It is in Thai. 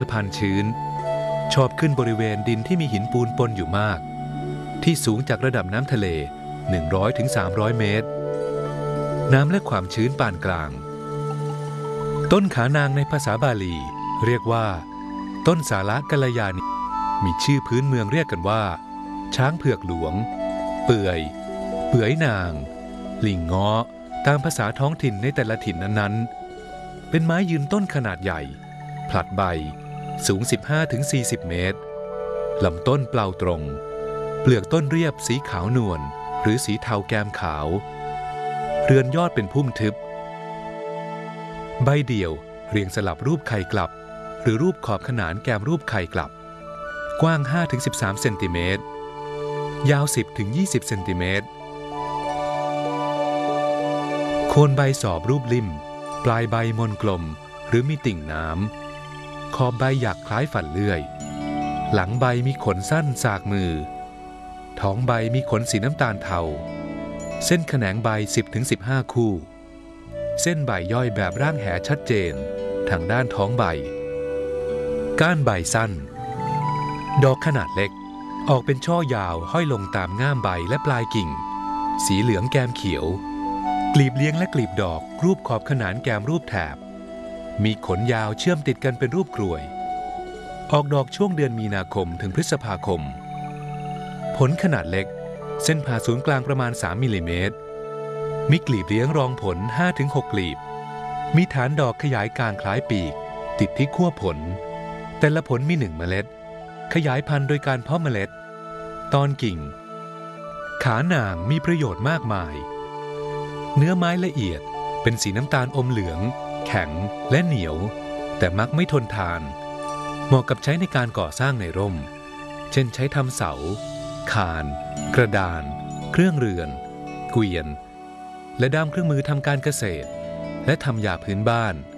พันธุ์ชื้นชอบขึ้นบริเวณดินที่มีหินปูนปนอยู่มากที่สูงจากระดับน้ำทะเล 100-300 เมตรน้ำและความชื้นปานกลางต้นขานางในภาษาบาลีเรียกว่าต้นสาระกัลยาณิมีชื่อพื้นเมืองเรียกกันว่าช้างเผือกหลวงเปื่อยเปื่อยนางลิงง้อตามภาษาท้องถิ่นในแต่ละถิ่นนั้นๆเป็นไม้ยืนต้นขนาดใหญ่ผลัดใบสูง 15-40 เมตรลำต้นเปล่าตรงเปลือกต้นเรียบสีขาวนวลหรือสีเทาแกมขาวเรือนยอดเป็นพุ่มทึบใบเดี่ยวเรียงสลับรูปไข่กลับหรือรูปขอบขนานแกมรูปไข่กลับกว้าง 5-13 เซนติเมตรยาว 10-20 เซนติเมตรโคนใบสอบรูปลิ่มปลายใบมนกลมหรือมีติ่งน้ำขอบใบหยักคล้ายฝันเลื่อยหลังใบมีขนสั้นสากมือท้องใบมีขนสีน้ำตาลเทาเส้นแขนงใบ 10-15 คู่เส้นใบย่อยแบบร่างแหชัดเจนทางด้านท้องใบก้านใบสั้นดอกขนาดเล็กออกเป็นช่อยาวห้อยลงตามง่ามใบและปลายกิ่งสีเหลืองแกมเขียวกลีบเลี้ยงและกลีบดอกรูปขอบขนานแกมรูปแถบมีขนยาวเชื่อมติดกันเป็นรูปกรวยออกดอกช่วงเดือนมีนาคมถึงพฤษภาคมผลขนาดเล็กเส้นผ่าศูนย์กลางประมาณ 3 มิลลิเมตรมีกลีบเลี้ยงรองผล 5-6 กลีบมีฐานดอกขยายกลางคล้ายปีกติดที่ขั้วผลแต่ละผลมี1 เมล็ดขยายพันธุ์โดยการเพาะเมล็ดตอนกิ่งขานางมีประโยชน์มากมายเนื้อไม้ละเอียดเป็นสีน้ำตาลอมเหลืองแข็งและเหนียวแต่มักไม่ทนทานเหมาะกับใช้ในการก่อสร้างในร่มเช่นใช้ทำเสาคานกระดานเครื่องเรือนเกวียนและด้ามเครื่องมือทำการเกษตรและทำยาพื้นบ้าน